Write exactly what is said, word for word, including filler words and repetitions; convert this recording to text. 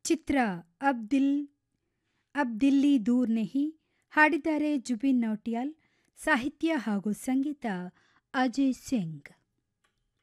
ಚಿತ್ರ ಅಬ್ ದಿಲ್ ಅಬ್ ದಿಲ್ಲಿ ದೂರ್ ನೆಹಿ. ಹಾಡಿದ್ದಾರೆ ಜುಬಿನ್ ನೌಟಿಯಾಲ್. ಸಾಹಿತ್ಯ ಹಾಗೂ ಸಂಗೀತ ಅಜಯ್ ಸಿಂಗ್.